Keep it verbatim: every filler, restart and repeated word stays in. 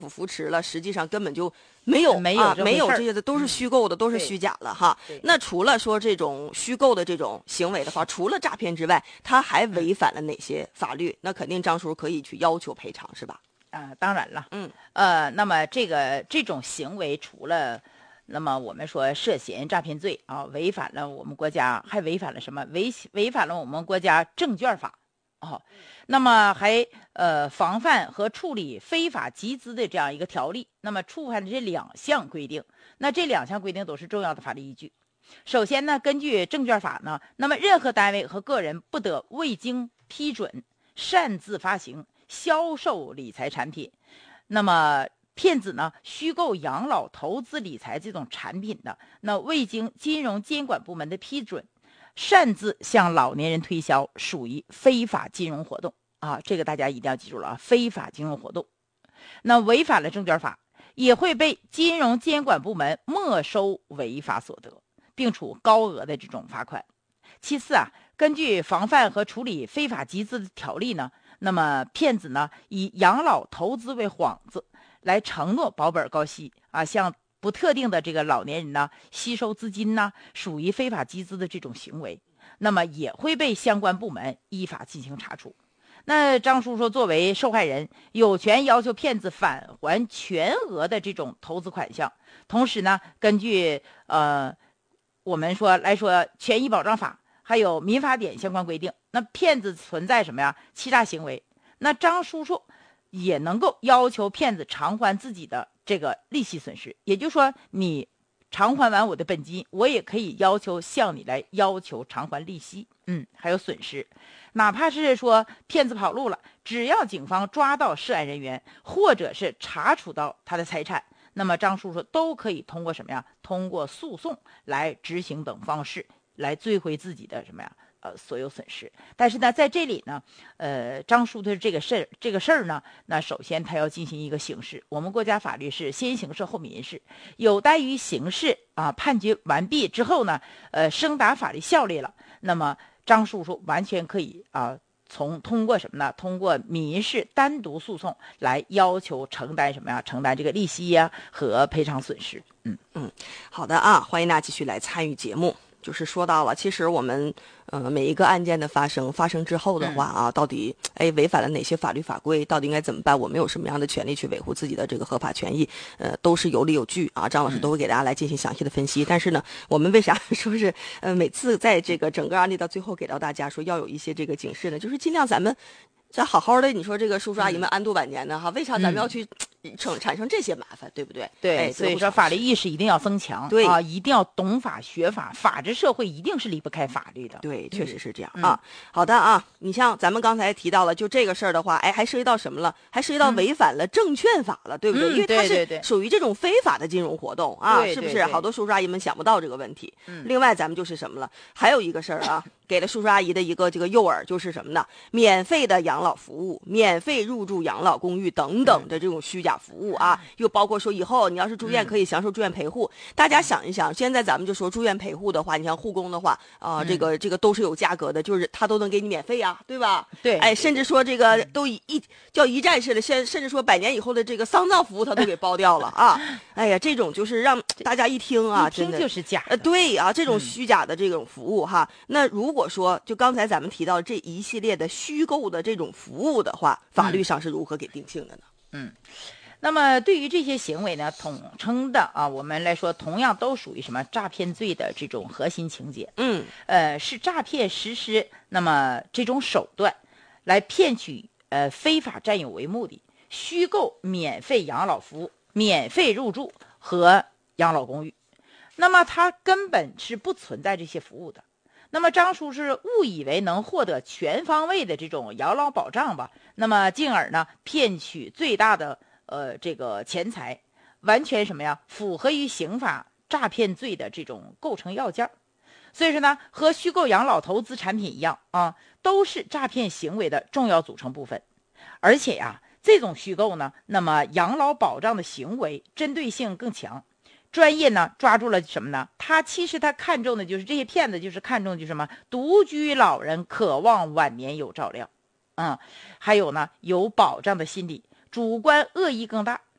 扶持了，实际上根本就没有没有啊，没有这回事儿这些的都是虚构的，都是对虚假的哈对。 那除了说这种虚构的这种行为的话，除了诈骗之外，他还违反了哪些法律？那肯定张叔可以去要求赔偿，是吧？ 啊、当然了， 嗯， 呃，那么这个这种行为除了。那么我们说涉嫌诈骗罪啊，违反了我们国家，还违反了什么？违违反了我们国家证券法哦。那么还呃防范和处理非法集资的这样一个条例。那么触犯这两项规定，那这两项规定都是重要的法律依据。首先呢，根据证券法呢，那么任何单位和个人不得未经批准擅自发行、销售理财产品。那么骗子呢，虚构养老、投资理财这种产品的，那未经金融监管部门的批准，擅自向老年人推销，属于非法金融活动啊！这个大家一定要记住了啊，非法金融活动。那违反了证券法，也会被金融监管部门没收违法所得，并处高额的这种罚款。其次啊，根据防范和处理非法集资的条例呢，那么骗子呢以养老投资为幌子，来承诺保本高息啊，向不特定的这个老年人呢吸收资金呢，属于非法集资的这种行为，那么也会被相关部门依法进行查处。那张叔说，作为受害人，有权要求骗子返还全额的这种投资款项。同时呢，根据呃我们说来说权益保障法还有民法典相关规定，那骗子存在什么呀？欺诈行为，那张叔叔也能够要求骗子偿还自己的这个利息损失。也就是说，你偿还完我的本金，我也可以要求向你来要求偿还利息，嗯，还有损失。哪怕是说骗子跑路了，只要警方抓到涉案人员，或者是查处到他的财产，那么张叔叔都可以通过什么呀？通过诉讼来执行等方式来追回自己的什么呀？呃，所有损失。但是呢，在这里呢，呃，张叔的这个事儿，这个事儿呢，那首先他要进行一个刑事。我们国家法律是先刑事后民事，有待于刑事啊判决完毕之后呢，呃，升达法律效力了，那么张叔叔完全可以啊。从通过什么呢？通过民事单独诉讼来要求承担什么呀？承担这个利息呀和赔偿损失。嗯嗯，好的啊，欢迎大家继续来参与节目。就是说到了，其实我们呃每一个案件的发生，发生之后的话啊，嗯、到底哎违反了哪些法律法规，到底应该怎么办？我们有什么样的权利去维护自己的这个合法权益？呃，都是有理有据啊。张老师都会给大家来进行详细的分析。嗯、但是呢，我们为啥说是呃每次在这个整个案例到最后给到大家说要有一些这个警示呢？就是尽量咱们咱好好的，你说这个叔叔阿姨们安度晚年呢哈，为啥咱们要去？产产生这些麻烦，对不对？ 对， 哎、 所以说法律意识一定要增强， 对啊，一定要懂法学法，法治社会一定是离不开法律的。 对，确实是这样、 嗯、 啊。好的啊，你像咱们刚才提到了，就这个事儿的话，哎，还涉及到什么了？还涉及到违反了证券法了，嗯、对不对？ 嗯、 因为它是对对对属于这种非法的金融活动啊， 对对是不是？ 对好多叔叔阿姨们想不到这个问题。 嗯。 另外，咱们就是什么了？还有一个事儿啊。给了叔叔阿姨的一个这个诱饵就是什么呢？免费的养老服务、免费入住养老公寓等等的这种虚假服务啊，又包括说以后你要是住院可以享受住院陪护。嗯、大家想一想，现在咱们就说住院陪护的话，你像护工的话啊、呃，这个这个都是有价格的，就是他都能给你免费啊，对吧？ 对， 哎，甚至说这个都一一叫一站式的，现甚至说百年以后的这个丧葬服务他都给包掉了啊！哎呀，这种就是让大家一听啊， 一听真的就是假的。 呃，对啊，这种虚假的这种服务哈，嗯、那如果说就刚才咱们提到这一系列的虚构的这种服务的话，法律上是如何给定性的呢？ 嗯，那么对于这些行为呢，统称的啊，我们来说同样都属于什么诈骗罪的这种核心情节。 嗯， 呃，是诈骗实施那么这种手段来骗取呃非法占有为目的，虚构免费养老服务、免费入住和养老公寓，那么它根本是不存在这些服务的。那么张叔是误以为能获得全方位的这种养老保障吧，那么进而呢骗取最大的呃这个钱财，完全什么呀？符合于刑法诈骗罪的这种构成要件。所以说呢，和虚构养老投资产品一样啊，都是诈骗行为的重要组成部分。而且呀，这种虚构呢，那么养老保障的行为针对性更强。专业呢抓住了什么呢？他其实他看重的就是这些骗子，就是看重就是什么？独居老人渴望晚年有照料，嗯，还有呢有保障的心理，主观恶意更大。